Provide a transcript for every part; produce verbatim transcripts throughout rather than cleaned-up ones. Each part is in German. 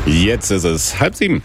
Jetzt ist es halb sieben.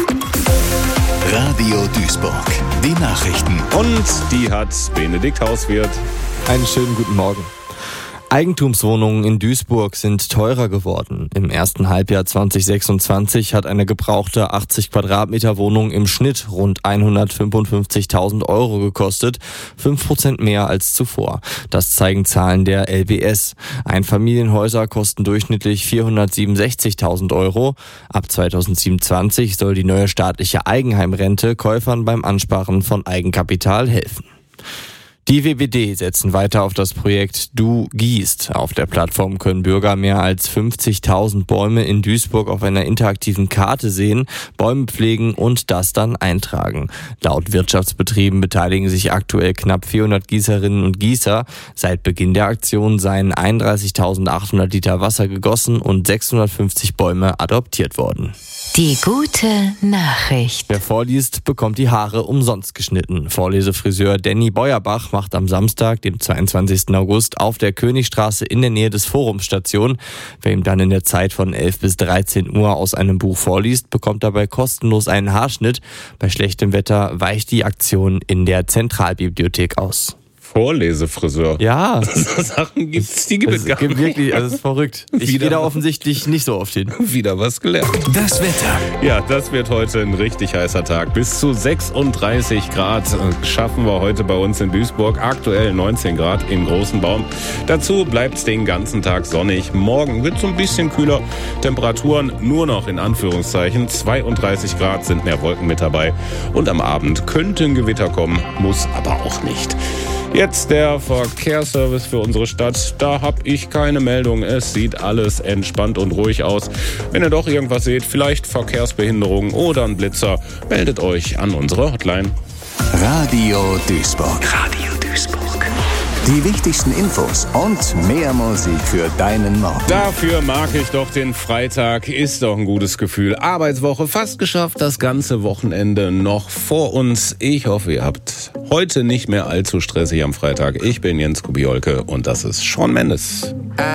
Radio Duisburg, die Nachrichten. Und die hat Benedikt Hauswirt. Einen schönen guten Morgen. Eigentumswohnungen in Duisburg sind teurer geworden. Im ersten Halbjahr zwanzig sechsundzwanzig hat eine gebrauchte achtzig Quadratmeter Wohnung im Schnitt rund hundertfünfundfünfzigtausend Euro gekostet, fünf Prozent mehr als zuvor. Das zeigen Zahlen der L B S. Einfamilienhäuser kosten durchschnittlich vierhundertsiebenundsechzigtausend Euro. Ab zweitausendsiebenundzwanzig soll die neue staatliche Eigenheimrente Käufern beim Ansparen von Eigenkapital helfen. Die W B D setzen weiter auf das Projekt Du gießt. Auf der Plattform können Bürger mehr als fünfzigtausend Bäume in Duisburg auf einer interaktiven Karte sehen, Bäume pflegen und das dann eintragen. Laut Wirtschaftsbetrieben beteiligen sich aktuell knapp vierhundert Gießerinnen und Gießer. Seit Beginn der Aktion seien einunddreißigtausendachthundert Liter Wasser gegossen und sechshundertfünfzig Bäume adoptiert worden. Die gute Nachricht. Wer vorliest, bekommt die Haare umsonst geschnitten. Vorlesefriseur Danny Beuerbach macht am Samstag, dem zweiundzwanzigsten August, auf der Königstraße in der Nähe des Forums Station. Wer ihm dann in der Zeit von elf bis dreizehn Uhr aus einem Buch vorliest, bekommt dabei kostenlos einen Haarschnitt. Bei schlechtem Wetter weicht die Aktion in der Zentralbibliothek aus. Vorlesefriseur. Ja. So Sachen gibt's, die gibt es gar gibt nicht. wirklich, also es ist verrückt. Ich Wieder- gehe da offensichtlich nicht so oft hin. Wieder was gelernt. Das Wetter. Ja, das wird heute ein richtig heißer Tag. Bis zu sechsunddreißig Grad schaffen wir heute bei uns in Duisburg. Aktuell neunzehn Grad im großen Baum. Dazu bleibt es den ganzen Tag sonnig. Morgen wird es ein bisschen kühler. Temperaturen nur noch in Anführungszeichen. zweiunddreißig Grad, sind mehr Wolken mit dabei. Und am Abend könnte ein Gewitter kommen, muss aber auch nicht. Jetzt der Verkehrsservice für unsere Stadt. Da habe ich keine Meldung. Es sieht alles entspannt und ruhig aus. Wenn ihr doch irgendwas seht, vielleicht Verkehrsbehinderung oder ein Blitzer, meldet euch an unsere Hotline. Radio Duisburg. Radio Duisburg. Die wichtigsten Infos und mehr Musik für deinen Morgen. Dafür mag ich doch den Freitag. Ist doch ein gutes Gefühl. Arbeitswoche fast geschafft. Das ganze Wochenende noch vor uns. Ich hoffe, ihr habt heute nicht mehr allzu stressig am Freitag. Ich bin Jens Kubiolke und das ist Shawn Mendes.